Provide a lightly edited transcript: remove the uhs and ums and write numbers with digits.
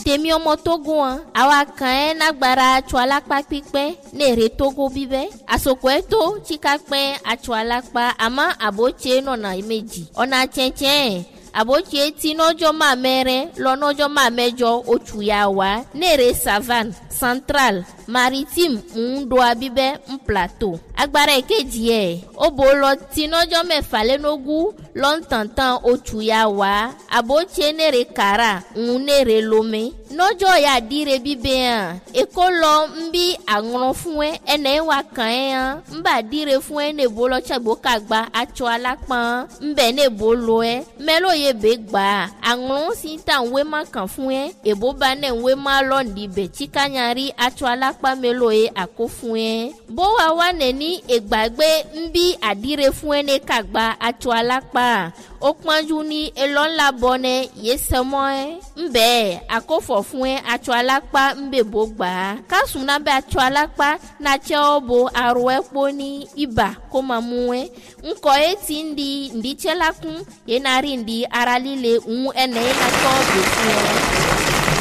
tèmi ọmọ Togo an àwa kan nagbara atsọ alakpa pípẹ́ nèrè Togo bíbẹ́ àsopọ̀ ẹ̀tọ́ tsikapẹ́ atsọ alakpa àmọ́ àbótse nọ̀nà méjì ọ̀nà tsẹ̀tsẹ̀ àbótse tí nọ́jọ́ máa mẹ́rẹ́ lọ nọ́jọ́ máa mẹ́jọ oṣù yà wá nèrè savane central maritime ńdoa bíbẹ́ ń plateau agbára èkejì ẹ̀ ó bò lọ tí nọ́jọ́ mẹ́fà lẹ́nogún lọ́ntàntàn oṣù yà wá àbótse nèrè kàrà ń nèrè lomé nọ́jọ́ yà dire bíbẹ́ hàn èkó lọ ń bí àrùn fún ẹ ẹnẹ́ wà kàn ẹ́ hàn ń bà dire fún ẹ nèbó lọ tsẹ̀gbó kàgbà atsọ alápọ̀n ń bẹ̀ nèbó lọ ẹ mẹ́lò yẹ bẹ́ gbà àrùn sí ta ń wé má kàn fún ẹ èbó bá nẹ̀ ń wé má lọ́ọ̀dì bẹ̀ tsikanyari atsọ alápá mẹ́lò yẹ àkó fún ẹ bó wa wà nẹ̀ ní ìgbàgbé ń bí àdire fún ẹ ní kàgbà atsọ alápá ó pọ́njú ní elọ́ńlá bọ́nẹ yé sẹ́mọ́ ẹ ń bẹ́ẹ̀ àkófọ̀ fún ẹ atsọ alápá ń bẹ̀ bó gbà á kásùn náà bẹ atsọ alápá náà tsẹ́ ọ bo arọ ẹ kpó ní ibà kó máa mú ẹ ńkọ ẹ ti ń di ǹdítsẹ́ la kún yẹn náà rí ǹdí ara líle ń ẹnẹ́ yẹn náà tọ́ bò fún ẹ.